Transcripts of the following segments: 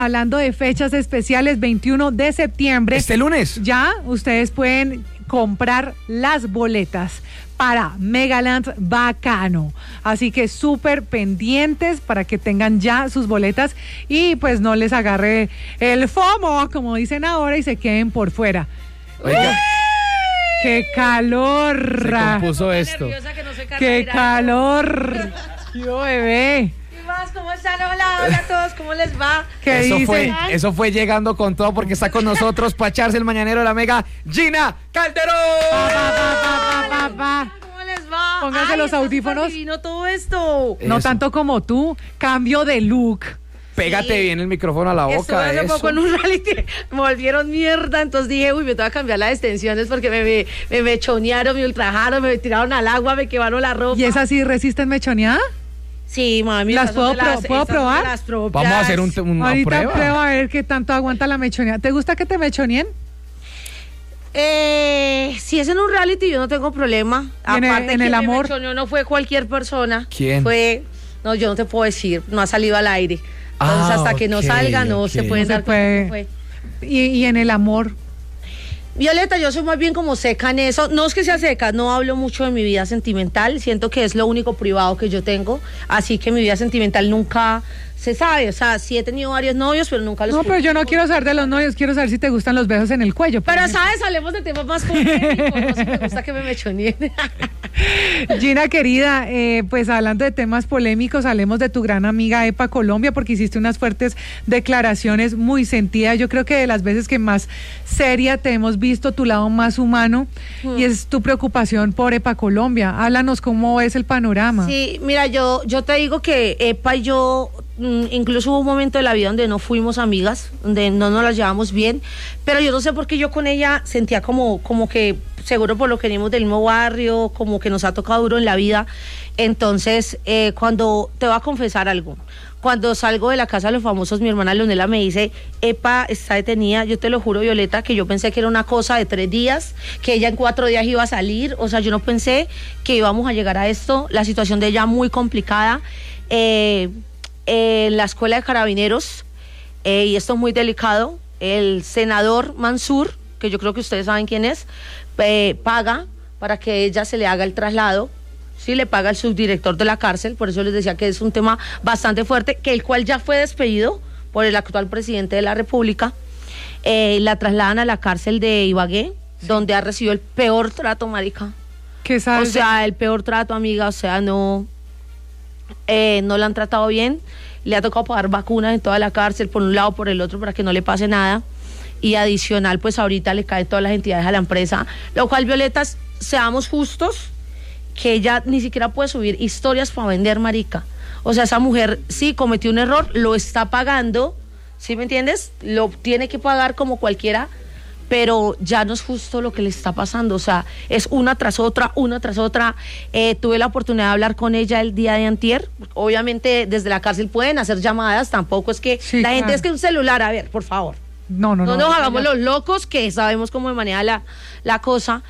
Hablando de fechas especiales, 21 de septiembre. Este lunes. Ya ustedes pueden comprar las boletas para Megaland Bacano. Así que súper pendientes para que tengan ya sus boletas y pues no les agarre el FOMO, como dicen ahora, y se queden por fuera. Oiga. ¡Qué calor! Se compuso esto. ¡Qué calor! ¡Yo, bebé! ¿Cómo están? Hola, hola a todos, ¿cómo les va? Eso fue llegando con todo porque está con nosotros para echarse el mañanero de la Mega, Gina Calderón. ¿Cómo les va? Pónganse los audífonos. Divino todo esto. No tanto como tú, cambio de look. Pégate bien el micrófono a la boca. Hace poco en un reality me volvieron mierda, entonces dije, uy, me tengo que cambiar las extensiones porque me mechonearon, me ultrajaron, me tiraron al agua, me quemaron la ropa. ¿Y esas sí resisten mechoneada? Sí, mami. ¿Las puedo probar? Vamos a hacer una Ahorita prueba. prueba a ver qué tanto aguanta la mechoneada. ¿Te gusta que te mechoneen? Si es en un reality yo no tengo problema. Aparte en el amor. Me mechoneó no fue cualquier persona. ¿Quién? No, yo no te puedo decir, no ha salido al aire. Entonces hasta que no salga no se pueden dar cuenta. Fue. Y en el amor. Violeta, yo soy más bien como seca en eso. No es que sea seca, no hablo mucho de mi vida sentimental. Siento que es lo único privado que yo tengo. Así que mi vida sentimental nunca se sabe. O sea, sí he tenido varios novios, pero nunca los... No, pero yo no quiero saber de los novios, quiero saber si te gustan los besos en el cuello. Pero, ¿sabes? Hablemos de temas más polémicos. No sé, me gusta que me mechoneen. Gina, querida, pues hablando de temas polémicos, hablemos de tu gran amiga EPA Colombia, porque hiciste unas fuertes declaraciones muy sentidas. Yo creo que de las veces que más seria te hemos visto, tu lado más humano, y es tu preocupación por EPA Colombia. Háblanos cómo es el panorama. Sí, mira, yo te digo que EPA y yo... incluso hubo un momento de la vida donde no fuimos amigas, donde no nos las llevamos bien, pero yo no sé por qué yo con ella sentía como que, seguro por lo que venimos del mismo barrio, como que nos ha tocado duro en la vida. Entonces, cuando te voy a confesar algo, cuando salgo de la casa de los famosos, mi hermana Leonela me dice, EPA está detenida. Yo te lo juro, Violeta, que yo pensé que era una cosa de 3 días, que ella en 4 días iba a salir. O sea, yo no pensé que íbamos a llegar a esto. La situación de ella muy complicada. En la escuela de carabineros, y esto es muy delicado, el senador Mansur, que yo creo que ustedes saben quién es, paga para que ella se le haga el traslado. Sí, le paga el subdirector de la cárcel. Por eso les decía que es un tema bastante fuerte, que el cual ya fue despedido por el actual presidente de la República. La trasladan a la cárcel de Ibagué, donde ha recibido el peor trato, marica. ¿Qué sabes? O sea, el peor trato, amiga. O sea, no la han tratado bien. Le ha tocado pagar vacunas en toda la cárcel, por un lado, por el otro, para que no le pase nada. Y adicional, pues ahorita le caen todas las entidades a la empresa, lo cual, Violetas, seamos justos, que ella ni siquiera puede subir historias para vender, marica. O sea, esa mujer sí cometió un error, lo está pagando, ¿sí me entiendes? Lo tiene que pagar como cualquiera, pero ya no es justo lo que le está pasando. O sea, es una tras otra. Tuve la oportunidad de hablar con ella el día de antier. Obviamente desde la cárcel pueden hacer llamadas, tampoco es que sí, la gente es que un celular, a ver, por favor. No nos hagamos los locos, que sabemos cómo maneja la cosa,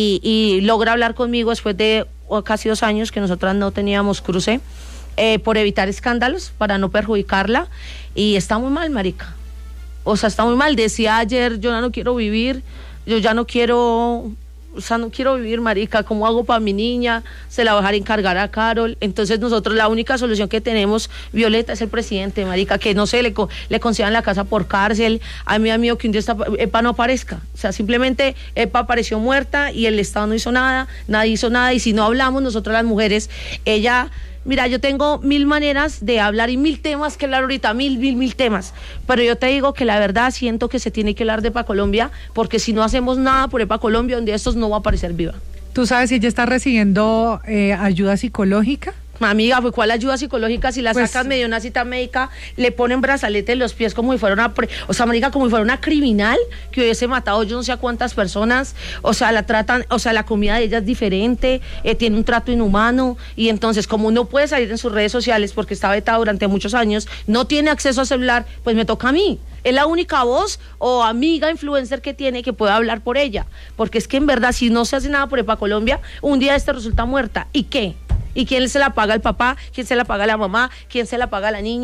y logra hablar conmigo después de casi 2 años que nosotras no teníamos cruce, por evitar escándalos, para no perjudicarla, y está muy mal, marica. O sea, está muy mal. Decía ayer, yo ya no quiero vivir, no quiero vivir, marica. ¿Cómo hago para mi niña? Se la va a dejar encargar a Carol. Entonces nosotros la única solución que tenemos, Violeta, es el presidente, marica, que no sé, le concedan la casa por cárcel. A mí, amigo, que un día EPA no aparezca. O sea, simplemente EPA apareció muerta y el Estado no hizo nada, nadie hizo nada. Y si no hablamos nosotros las mujeres, ella... Mira, yo tengo 1000 maneras de hablar y 1000 temas que hablar ahorita, mil temas. Pero yo te digo que la verdad siento que se tiene que hablar de EPA Colombia, porque si no hacemos nada por EPA Colombia, un día estos no va a aparecer viva. ¿Tú sabes si ella está recibiendo ayuda psicológica? Amiga, pues ¿cuál ayuda psicológica? Si la sacan medio una cita médica, le ponen brazalete en los pies como si fuera marica, como si fuera una criminal que hubiese matado yo no sé a cuántas personas. O sea, la tratan, o sea, la comida de ella es diferente, tiene un trato inhumano, y entonces como no puede salir en sus redes sociales porque está vetada durante muchos años, no tiene acceso a celular, pues me toca a mí. Es la única voz o amiga influencer que tiene que pueda hablar por ella, porque es que en verdad si no se hace nada por EPA Colombia, un día resulta muerta. ¿Y qué? ¿Y quién se la paga? ¿El papá? ¿Quién se la paga la mamá? ¿Quién se la paga la niña?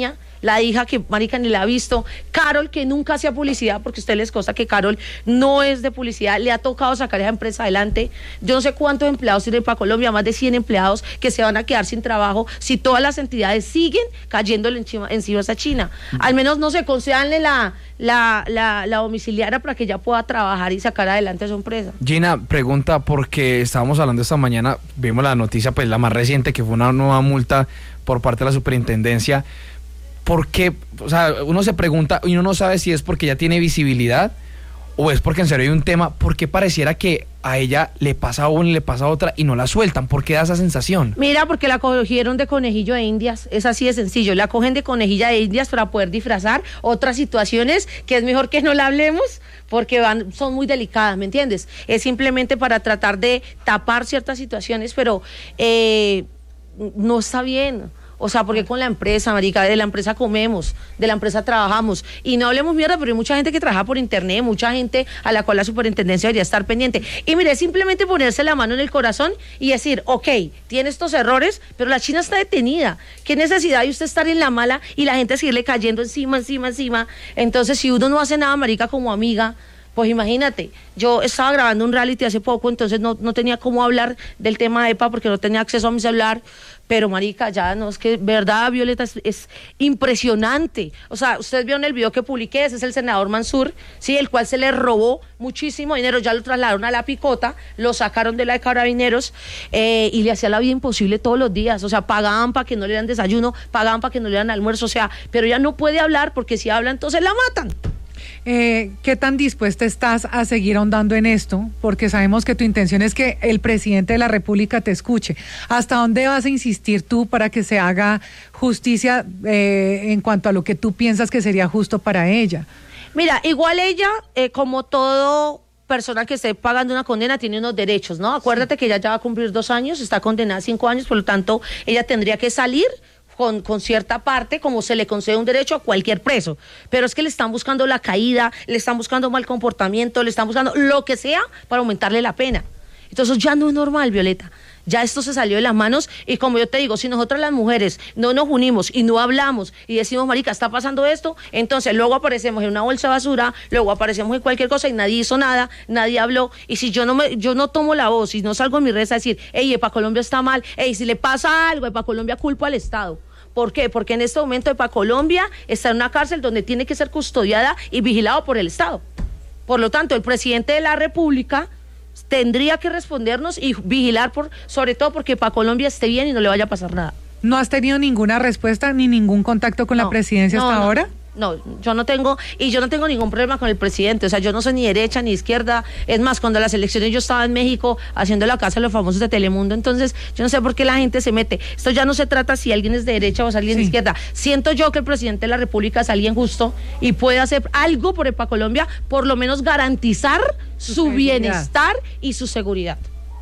la hija que marica ni la ha visto, Carol que nunca hacía publicidad, porque a ustedes les consta que Carol no es de publicidad, le ha tocado sacar esa empresa adelante. Yo no sé cuántos empleados tiene para Colombia, más de 100 empleados que se van a quedar sin trabajo si todas las entidades siguen cayéndole encima a esa China. Al menos no sé, concédanle la domiciliaria para que ella pueda trabajar y sacar adelante su empresa. Gina, pregunta, porque estábamos hablando esta mañana, vimos la noticia, pues la más reciente, que fue una nueva multa por parte de la superintendencia. ¿Por qué? O sea, uno se pregunta y uno no sabe si es porque ya tiene visibilidad o es porque en serio hay un tema. ¿Por qué pareciera que a ella le pasa a una y le pasa a otra y no la sueltan? ¿Por qué da esa sensación? Mira, porque la cogieron de conejillo de indias, es así de sencillo, la cogen de conejilla de indias para poder disfrazar otras situaciones que es mejor que no la hablemos porque son muy delicadas, ¿me entiendes? Es simplemente para tratar de tapar ciertas situaciones, pero no está bien. O sea, porque con la empresa, marica, de la empresa comemos, de la empresa trabajamos. Y no hablemos mierda, pero hay mucha gente que trabaja por internet, mucha gente a la cual la superintendencia debería estar pendiente. Y mire, simplemente ponerse la mano en el corazón y decir, ok, tiene estos errores, pero la China está detenida. ¿Qué necesidad hay usted estar en la mala y la gente seguirle cayendo encima? Entonces, si uno no hace nada, marica, como amiga, pues imagínate, yo estaba grabando un reality hace poco, entonces no tenía cómo hablar del tema de EPA porque no tenía acceso a mi celular, pero marica, ya no, es que verdad, Violeta, es impresionante. O sea, ustedes vieron el video que publiqué, ese es el senador Mansur, sí, el cual se le robó muchísimo dinero, ya lo trasladaron a la picota, lo sacaron de la de Carabineros y le hacía la vida imposible todos los días. O sea, pagaban para que no le dieran desayuno, pagaban para que no le dieran almuerzo, o sea, pero ella no puede hablar porque si habla entonces la matan. ¿Qué tan dispuesta estás a seguir ahondando en esto? Porque sabemos que tu intención es que el presidente de la República te escuche. ¿Hasta dónde vas a insistir tú para que se haga justicia en cuanto a lo que tú piensas que sería justo para ella? Mira, igual ella, como todo persona que esté pagando una condena, tiene unos derechos, ¿no? Acuérdate que ella ya va a cumplir 2 años, está condenada a 5 años, por lo tanto, ella tendría que salir con cierta parte, como se le concede un derecho a cualquier preso, pero es que le están buscando la caída, le están buscando mal comportamiento, le están buscando lo que sea para aumentarle la pena. Entonces ya no es normal, Violeta, ya esto se salió de las manos y como yo te digo, si nosotras las mujeres no nos unimos y no hablamos y decimos, marica, está pasando esto, entonces luego aparecemos en una bolsa de basura, luego aparecemos en cualquier cosa y nadie hizo nada, nadie habló, y si yo no tomo la voz y no salgo en mis redes a decir, hey, EPA Colombia está mal, hey, si le pasa algo, EPA Colombia culpa al Estado. ¿Por qué? Porque en este momento EPA Colombia está en una cárcel donde tiene que ser custodiada y vigilado por el Estado. Por lo tanto, el presidente de la República tendría que respondernos y vigilar sobre todo porque EPA Colombia esté bien y no le vaya a pasar nada. ¿No has tenido ninguna respuesta ni ningún contacto con la presidencia hasta ahora? No, yo no tengo ningún problema con el presidente, o sea, yo no soy ni derecha ni izquierda, es más, cuando las elecciones yo estaba en México haciendo la casa de los famosos de Telemundo, entonces yo no sé por qué la gente se mete, esto ya no se trata si alguien es de derecha o si alguien es de izquierda, siento yo que el presidente de la República es alguien justo y puede hacer algo por EPA Colombia, por lo menos garantizar su bienestar y su seguridad.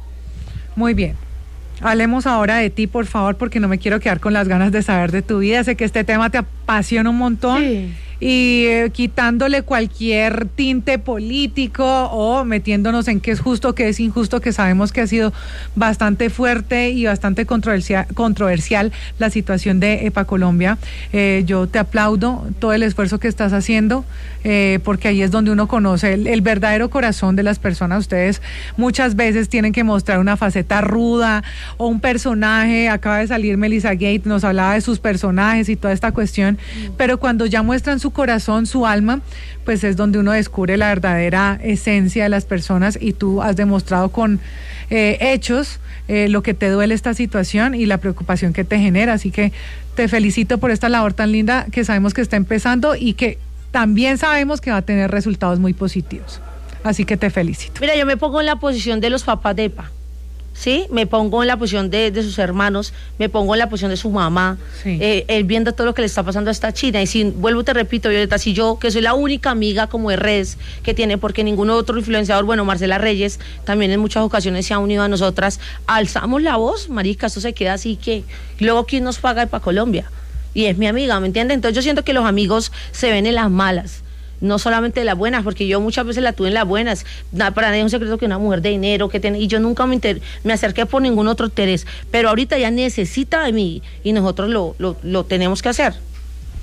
Muy bien. Hablemos ahora de ti, por favor, porque no me quiero quedar con las ganas de saber de tu vida. Sé que este tema te apasiona un montón. Sí. Y quitándole cualquier tinte político o metiéndonos en qué es justo, qué es injusto, que sabemos que ha sido bastante fuerte y bastante controversial la situación de EPA Colombia. Yo te aplaudo todo el esfuerzo que estás haciendo, porque ahí es donde uno conoce el verdadero corazón de las personas. Ustedes muchas veces tienen que mostrar una faceta ruda o un personaje. Acaba de salir Melissa Gate, nos hablaba de sus personajes y toda esta cuestión, pero cuando ya muestran su corazón, su alma, pues es donde uno descubre la verdadera esencia de las personas, y tú has demostrado con hechos lo que te duele esta situación y la preocupación que te genera, así que te felicito por esta labor tan linda que sabemos que está empezando y que también sabemos que va a tener resultados muy positivos, así que te felicito. Mira, yo me pongo en la posición de los papás de EPA, ¿sí? Me pongo en la posición de sus hermanos, me pongo en la posición de su mamá, sí. Él viendo todo lo que le está pasando a esta China, y si, vuelvo te repito, Violeta, si yo, que soy la única amiga como de redes que tiene, porque ningún otro influenciador, bueno, Marcela Reyes, también en muchas ocasiones se ha unido a nosotras, alzamos la voz, marica, esto se queda así que, luego ¿quién nos paga para Colombia? Y es mi amiga, ¿me entiendes? Entonces yo siento que los amigos se ven en las malas, no solamente de las buenas, porque yo muchas veces la tuve en las buenas. Para nadie es un secreto que una mujer de dinero que tiene, y yo nunca me acerqué por ningún otro interés, pero ahorita ella necesita de mí y nosotros lo tenemos que hacer.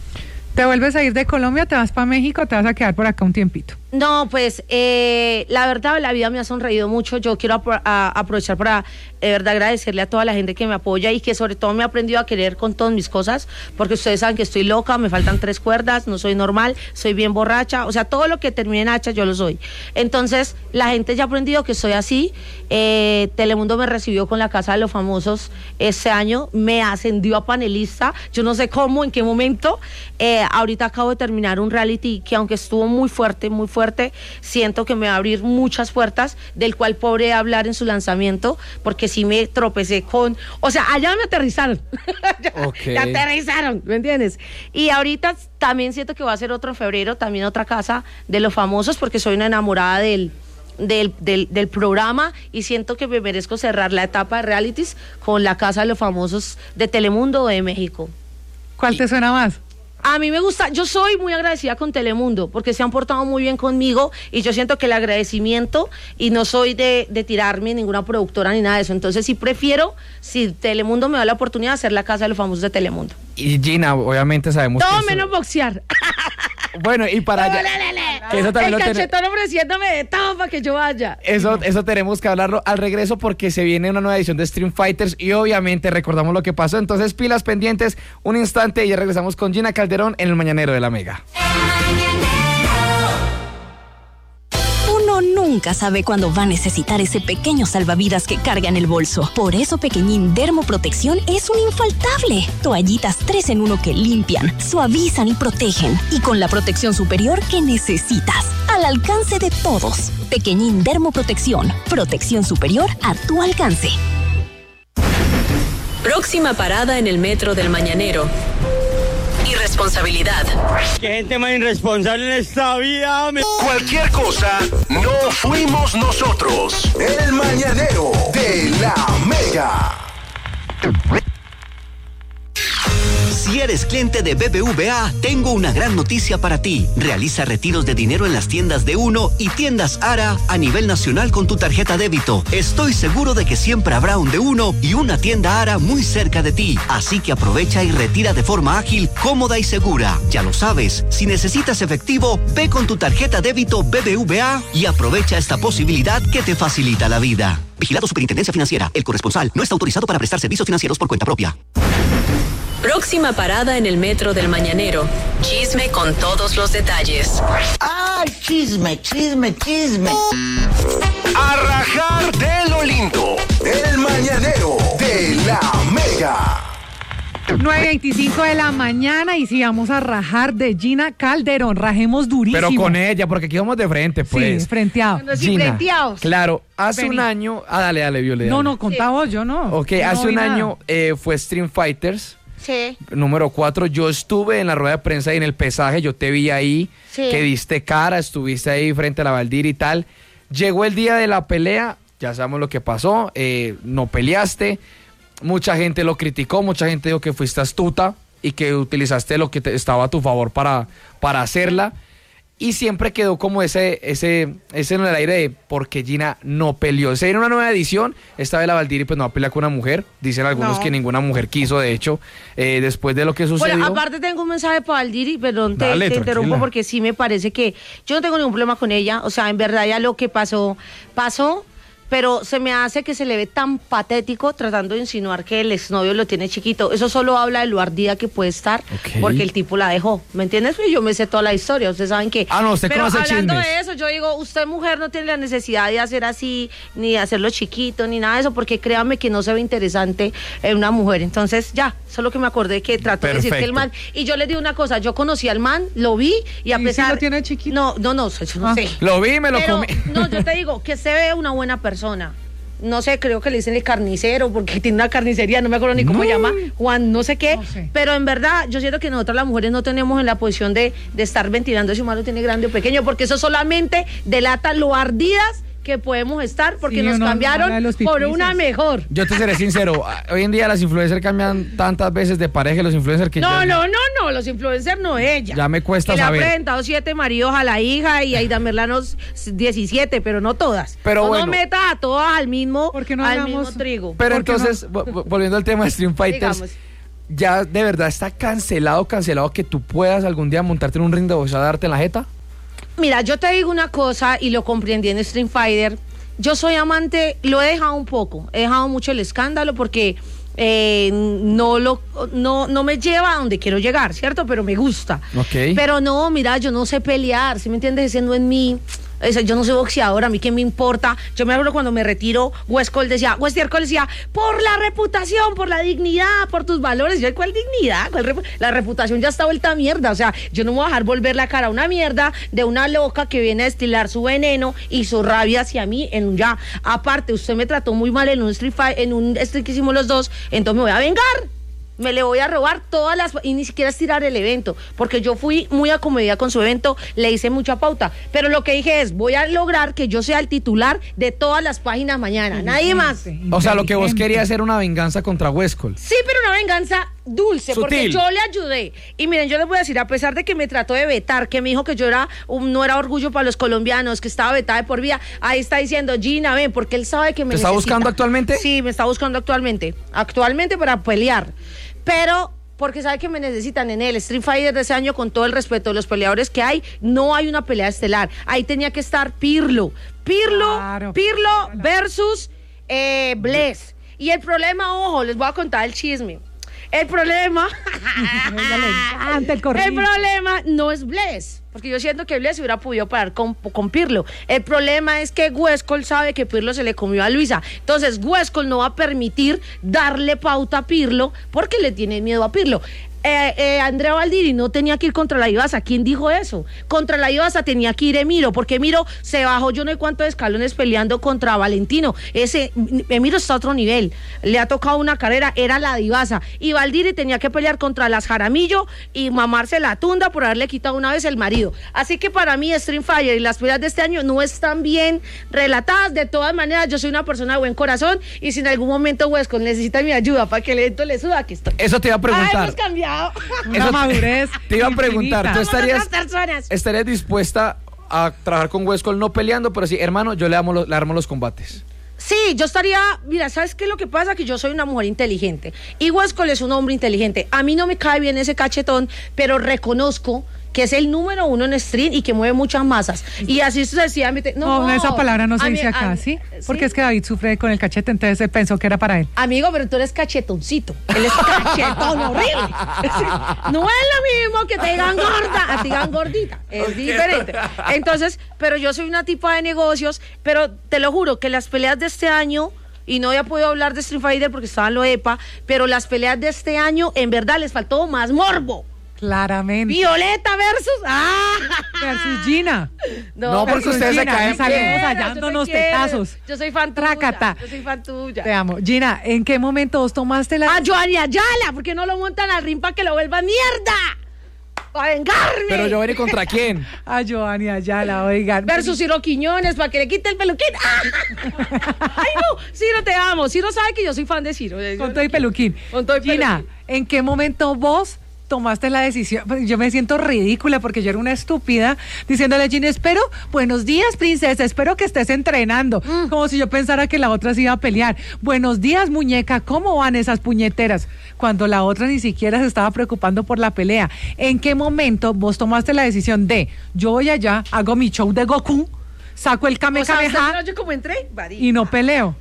¿Te vuelves a ir de Colombia, te vas para México, te vas a quedar por acá un tiempito? No, pues la verdad la vida me ha sonreído mucho. Yo quiero aprovechar para de verdad agradecerle a toda la gente que me apoya y que sobre todo me ha aprendido a querer con todas mis cosas, porque ustedes saben que estoy loca, me faltan 3 cuerdas, no soy normal, soy bien borracha, o sea, todo lo que termine en hacha yo lo soy. Entonces la gente ya ha aprendido que soy así. Telemundo me recibió con la Casa de los Famosos este año, me ascendió a panelista, yo no sé cómo, en qué momento. Ahorita acabo de terminar un reality que aunque estuvo muy fuerte, siento que me va a abrir muchas puertas, del cual podré hablar en su lanzamiento, porque sí me tropecé con, o sea, allá me aterrizaron, Okay. me aterrizaron, ¿me entiendes? Y ahorita también siento que va a ser otro en febrero, también otra Casa de los Famosos, porque soy una enamorada del programa y siento que me merezco cerrar la etapa de realities con la Casa de los Famosos de Telemundo o de México. ¿Cuál te suena más? A mí me gusta, yo soy muy agradecida con Telemundo porque se han portado muy bien conmigo y yo siento que el agradecimiento, y no soy de tirarme ninguna productora ni nada de eso, entonces sí prefiero, si Telemundo me da la oportunidad, de hacer la Casa de los Famosos de Telemundo. Y Gina, obviamente sabemos Todo que menos boxear. Bueno, y para allá, que eso también el lo cachetón ofreciéndome de todo para que yo vaya. Eso tenemos que hablarlo al regreso, porque se viene una nueva edición de Stream Fighters y obviamente recordamos lo que pasó. Entonces, pilas pendientes, un instante y ya regresamos con Gina Calderón en el Mañanero de la Mega. Uno nunca sabe cuándo va a necesitar ese pequeño salvavidas que carga en el bolso. Por eso Pequeñín Dermoprotección es un infaltable. Toallitas 3 en 1 que limpian, suavizan y protegen. Y con la protección superior que necesitas. Al alcance de todos. Pequeñín Dermoprotección. Protección superior a tu alcance. Próxima parada en el metro del Mañanero. Irresponsabilidad. Qué gente más irresponsable en esta vida, hombre. Cualquier cosa, no fuimos nosotros. El Mañanero de la Mega. Si eres cliente de BBVA, tengo una gran noticia para ti. Realiza retiros de dinero en las tiendas de Uno y tiendas Ara a nivel nacional con tu tarjeta débito. Estoy seguro de que siempre habrá un de Uno y una tienda Ara muy cerca de ti. Así que aprovecha y retira de forma ágil, cómoda y segura. Ya lo sabes, si necesitas efectivo, ve con tu tarjeta débito BBVA y aprovecha esta posibilidad que te facilita la vida. Vigilado Superintendencia Financiera. El corresponsal no está autorizado para prestar servicios financieros por cuenta propia. Próxima parada en el metro del Mañanero. Chisme con todos los detalles. ¡Ay, chisme, chisme, chisme! A rajar de lo lindo. El Mañanero de la Mega. 9:25 de la mañana y si vamos a rajar de Gina Calderón, rajemos durísimo. Pero con ella, porque aquí vamos de frente, pues. Sí, frenteado. Bueno, sí, Gina, frenteados. claro, hace Vení. un año... dale, Viole. No, contá vos, yo no. Ok, Yo no hace vi un nada. año fue Stream Fighters. Sí. Número 4, yo estuve en la rueda de prensa y en el pesaje, yo te vi ahí, Sí. que diste cara, estuviste ahí frente a la Valdir y tal. Llegó el día de la pelea, ya sabemos lo que pasó, no peleaste, mucha gente lo criticó, mucha gente dijo que fuiste astuta y que utilizaste lo que estaba a tu favor para hacerla. Y siempre quedó como ese en el aire de por qué Gina no peleó. Se viene una nueva edición, esta vez la Valdir pues no va a pelear con una mujer. Dicen algunos No. que ninguna mujer quiso, de hecho, después de lo que sucedió. Bueno, aparte tengo un mensaje para Valdiri, perdón, te Dale, interrumpo tranquila. porque sí me parece que yo no tengo ningún problema con ella, o sea, en verdad ya lo que pasó, pero se me hace que se le ve tan patético tratando de insinuar que el exnovio lo tiene chiquito. Eso solo habla de lo ardida que puede estar, Ok. porque el tipo la dejó, ¿me entiendes? Y yo me sé toda la historia, ustedes saben que... Ah, no, usted pero conoce hablando chismes. de eso, yo digo, usted mujer no tiene la necesidad de hacer así, ni de hacerlo chiquito, ni nada de eso, porque créame que no se ve interesante en una mujer. Entonces, ya, solo que me acordé que trató de decir que el Perfecto. man... Y yo les digo una cosa, yo conocí al man, lo vi, y a ¿Y pesar... si lo tiene chiquito? No, eso no Ah. sé. Lo vi, me lo Pero, comí. no, yo te digo, que se ve una buena persona. No sé, creo que le dicen el carnicero, porque tiene una carnicería, no me acuerdo ni cómo se llama, Juan, no sé qué. No sé. Pero en verdad, yo siento que nosotras las mujeres no tenemos en la posición de estar ventilando si un malo tiene grande o pequeño, porque eso solamente delata lo ardidas que podemos estar, porque Sí, nos uno habla cambiaron de los por pipices. una mejor. Yo te seré sincero, hoy en día las influencers cambian tantas veces de pareja, los influencers que No, ya, los influencers no ella. ya me cuesta Que le ha saber. presentado 7 maridos a la hija y Aida Merlanos 17, pero no todas. Pero no bueno. nos metas a todas al mismo, ¿Por qué no al hablamos- mismo trigo. Pero ¿Por qué no? entonces, volviendo al tema de Stream Fighters, Digamos. ya de verdad está cancelado que tú puedas algún día montarte en un ring de boxeo a darte en la jeta? Mira, yo te digo una cosa y lo comprendí en Street Fighter. Yo soy amante, lo he dejado un poco, he dejado mucho el escándalo porque no me lleva a donde quiero llegar, ¿cierto? Pero me gusta. Okay. Pero no, mira, yo no sé pelear, ¿sí me entiendes? Ese no es mí. Yo no soy boxeador, a mí qué me importa. Yo me acuerdo cuando me retiro, Westcol decía, por la reputación, por la dignidad, por tus valores. Yo, ¿cuál dignidad? La reputación ya está vuelta a mierda. O sea, yo no me voy a dejar volver la cara a una mierda de una loca que viene a destilar su veneno y su rabia hacia mí en un ya. Aparte, usted me trató muy mal en un street fight, en un street que hicimos los dos, entonces me voy a vengar. Me le voy a robar todas las... Y ni siquiera estirar el evento, porque yo fui muy acomodida con su evento, le hice mucha pauta. Pero lo que dije es, voy a lograr que yo sea el titular de todas las páginas mañana. Nadie más. O sea, lo que vos querías era una venganza contra Westcol. Sí, pero una venganza dulce, sutil, porque yo le ayudé. Y miren, yo les voy a decir, a pesar de que me trató de vetar, que me dijo que yo no era orgullo para los colombianos, que estaba vetada de por vida, ahí está diciendo, Gina, ven, porque él sabe que me necesita. ¿Te está buscando actualmente? Sí, me está buscando actualmente para pelear. Pero porque sabe que me necesitan en el Street Fighter de ese año, con todo el respeto de los peleadores que hay, no hay una pelea estelar. Ahí tenía que estar Pirlo versus Bless. Y el problema, ojo, les voy a contar el chisme. El problema no es Bless, porque yo siento que Bless hubiera podido parar con Pirlo. El problema es que Westcol sabe que Pirlo se le comió a Luisa. Entonces Westcol no va a permitir darle pauta a Pirlo porque le tiene miedo a Pirlo. Andrea Valdiri no tenía que ir contra la Ibasa. ¿Quién dijo eso? Contra la Ibasa tenía que ir Emiro, porque Emiro se bajó yo no sé cuántos escalones peleando contra Valentino. Emiro está a otro nivel, le ha tocado una carrera, era la de Ibasa, y Valdiri tenía que pelear contra las Jaramillo y mamarse la tunda por haberle quitado una vez el marido. Así que para mí Street Fighter y las peleas de este año no están bien relatadas. De todas maneras, yo soy una persona de buen corazón, y si en algún momento Westcol necesita mi ayuda para que el evento le suba, aquí estoy. Eso te iba a preguntar. Hemos cambiado. Una madurez. Te iba a preguntar, ¿tú estarías estarías dispuesta a trabajar con Westcol, no peleando, pero sí, hermano, yo le armo los combates? Sí, yo estaría, mira, ¿sabes qué es lo que pasa? Que yo soy una mujer inteligente y Westcol es un hombre inteligente. A mí no me cae bien ese cachetón, pero reconozco que es el número 1 en stream y que mueve muchas masas. Y así sucesivamente. No, esa palabra no se dice acá, ¿sí? Porque es que David sufre con el cachete, entonces él pensó que era para él. Amigo, pero tú eres cachetoncito. Él es cachetón horrible. No es lo mismo que te digan gorda, a ti digan gordita. Es diferente. Entonces, pero yo soy una tipa de negocios, pero te lo juro que las peleas de este año, y no había podido hablar de Street Fighter porque estaba en lo EPA, pero las peleas de este año, en verdad, les faltó más morbo. Claramente. Violeta versus Gina. No, porque ustedes se caen. Salimos hallándonos tetazos. Yo soy fan Trácata. tuya. Yo soy fan tuya. Te amo. Gina, ¿en qué momento vos tomaste la... A Giovanni Ayala, ¿por qué no lo montan al ring para que lo vuelva mierda? ¡Para vengarme! Pero Giovanni, ¿contra quién? A Giovanni Ayala, oigan. Versus Ciro Quiñones, para que le quite el peluquín. ¡Ay, no! Ciro, te amo. Ciro sabe que yo soy fan de Ciro. Con todo y peluquín. Gina, ¿en qué momento vos tomaste la decisión? Yo me siento ridícula porque yo era una estúpida diciéndole a Gina, buenos días, princesa, espero que estés entrenando, como si yo pensara que la otra se iba a pelear. Buenos días, muñeca, ¿cómo van esas puñeteras? Cuando la otra ni siquiera se estaba preocupando por la pelea. ¿En qué momento vos tomaste la decisión de, yo voy allá, hago mi show de Goku, saco el Kamehameha yo como entré, y no peleo?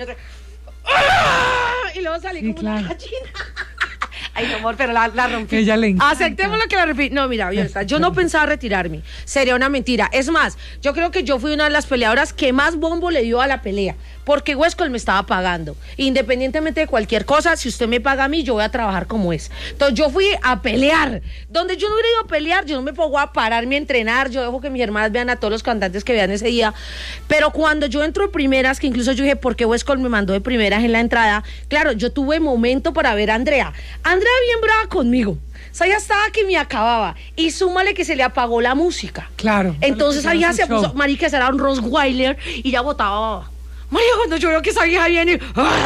Y luego salí como una gallina. Ay, no, amor, pero la rompí. Ella le encanta. Aceptemos lo que la rompí. No, mira, yo no pensaba retirarme. Sería una mentira. Es más, yo creo que yo fui una de las peleadoras que más bombo le dio a la pelea, porque Westcol me estaba pagando. Independientemente de cualquier cosa, si usted me paga a mí, yo voy a trabajar como es. Entonces yo fui a pelear. Donde yo no hubiera ido a pelear, yo no me pongo a pararme a entrenar. Yo dejo que mis hermanas vean a todos los cantantes que vean ese día. Pero cuando yo entro de primeras, que incluso yo dije, ¿por qué Westcol me mandó de primeras en la entrada? Claro, yo tuve momento para ver a Andrea. Andrea bien brava conmigo. O sea, ya estaba que me acababa. Y súmale que se le apagó la música. Claro. Entonces ahí ya se puso, marica, esa era un Rottweiler y ya botaba. María, cuando yo veo que esa vieja viene,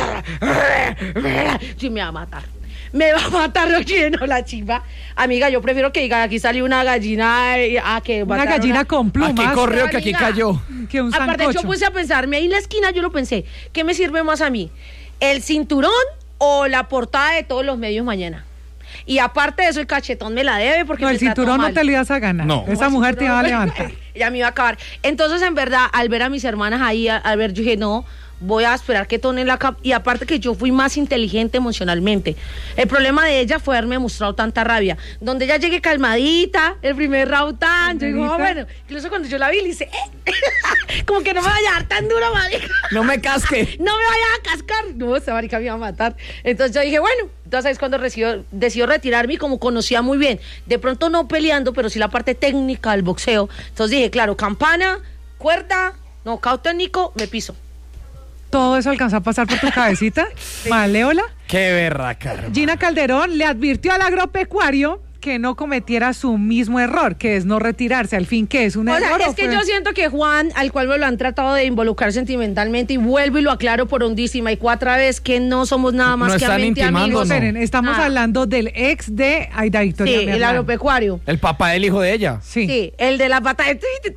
sí, me va a matar. Me va a matar lo lleno la chimba. Amiga, yo prefiero que diga, aquí salió una gallina a que una gallina con plumas. Aquí corrió, que aquí cayó. Que un sancocho. Aparte, yo puse a pensarme ahí en la esquina, yo lo pensé, ¿qué me sirve más a mí? ¿El cinturón o la portada de todos los medios mañana? Y aparte de eso, el cachetón me la debe porque No, me el trató cinturón mal. no te lo ibas a ganar. No. Esa mujer te iba a levantar. Ya me iba a acabar. Entonces, en verdad, al ver a mis hermanas ahí, al ver, yo dije, no, voy a esperar que tonen la capa. Y aparte que yo fui más inteligente emocionalmente. El problema de ella fue haberme mostrado tanta rabia. Donde ella llegue calmadita, el primer round yo digo, bueno, incluso cuando yo la vi, le hice, como que no me vaya a dar tan duro, marica. No me casque. No me vaya a cascar. No, esa marica me iba a matar. Entonces yo dije, bueno, entonces es cuando decidió retirarme y como conocía muy bien, de pronto no peleando, pero sí la parte técnica del boxeo. Entonces dije, claro, campana, cuerda, nocaut técnico, me piso. ¿Todo eso alcanzó a pasar por tu cabecita? Maléola. Qué berraca. Gina Calderón le advirtió al agropecuario que no cometiera su mismo error, que es no retirarse. Al fin, ¿qué es un error? Es que yo siento que Juan, al cual me lo han tratado de involucrar sentimentalmente, y vuelvo y lo aclaro por hondísima y cuatro vez, que no somos nada más que mente amigos. Esperen, estamos hablando del ex de Aida Victoria. Sí, el agropecuario. El papá del hijo de ella. Sí, el de la pata.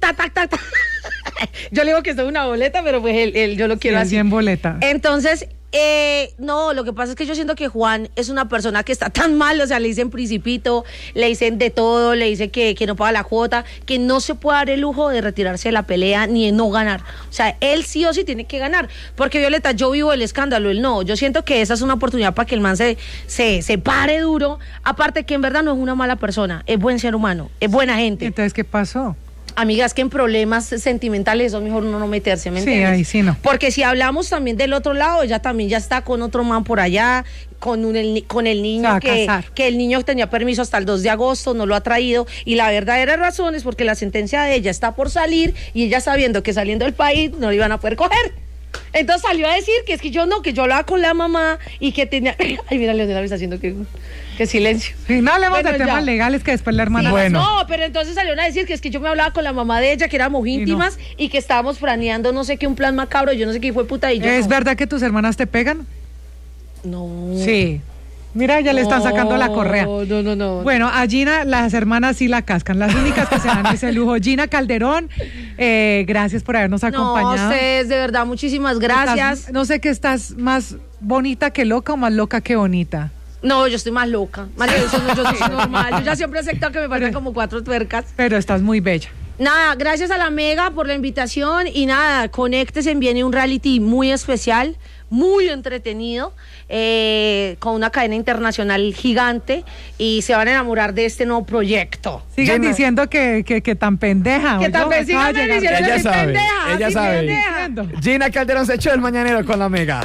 Yo le digo que soy una boleta, pero pues yo lo quiero Sí, así. bien boleta. Entonces, no, lo que pasa es que yo siento que Juan es una persona que está tan mal, o sea, le dicen principito, le dicen de todo, le dicen que no paga la cuota, que no se puede dar el lujo de retirarse de la pelea ni de no ganar. O sea, él sí o sí tiene que ganar, porque Violeta, yo vivo el escándalo, él no. Yo siento que esa es una oportunidad para que el man se pare duro, aparte que en verdad no es una mala persona, es buen ser humano, es buena gente. Entonces, ¿qué pasó? Amigas, que en problemas sentimentales eso es mejor uno no meterse, ¿me entiendes? Sí, ahí sí no. Porque si hablamos también del otro lado, ella también ya está con otro man por allá, con el niño que el niño tenía permiso hasta el 2 de agosto, no lo ha traído, y la verdadera razón es porque la sentencia de ella está por salir y ella sabiendo que saliendo del país no lo iban a poder coger. Entonces salió a decir que es que yo hablaba con la mamá y que tenía... Ay, mira, Leonela me está haciendo que silencio. Sí, no hablemos de ya. temas legales que después la hermana... Sí, Bueno. no, pero entonces salieron a decir que es que yo me hablaba con la mamá de ella, que éramos íntimas y que estábamos planeando no sé qué, un plan macabro, yo no sé qué fue puta y yo ¿Es no. verdad que tus hermanas te pegan? No. Sí. Mira, ya le están sacando la correa. No. Bueno, a Gina las hermanas sí la cascan. Las únicas que se dan ese lujo. Gina Calderón, gracias por habernos acompañado. No, ustedes, de verdad, muchísimas gracias. No sé qué estás más bonita que loca o más loca que bonita. No, yo estoy más loca. María, yo soy normal. Yo ya siempre he aceptado que me faltan como 4 tuercas. Pero estás muy bella. Nada, gracias a la Mega por la invitación y nada, conéctese, viene un reality muy especial, muy entretenido, con una cadena internacional gigante y se van a enamorar de este nuevo proyecto. Sigan diciendo que tan pendeja. Que tan pendeja. Ella sabe, ella sabe. Gina Calderón se echó el mañanero con la Mega.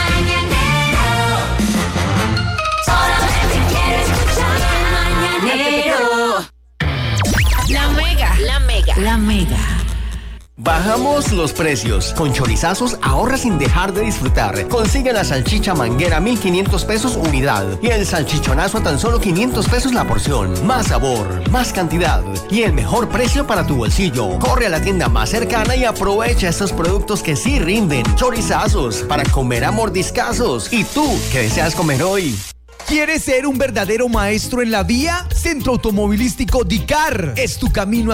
La Mega. Bajamos los precios. Con Chorizazos ahorra sin dejar de disfrutar. Consigue la salchicha manguera 1,500 pesos unidad y el salchichonazo a tan solo 500 pesos la porción. Más sabor, más cantidad y el mejor precio para tu bolsillo. Corre a la tienda más cercana y aprovecha estos productos que sí rinden. Chorizazos, para comer a mordiscazos. ¿Y tú, qué deseas comer hoy? ¿Quieres ser un verdadero maestro en la vía? Centro Automovilístico Dicar es tu camino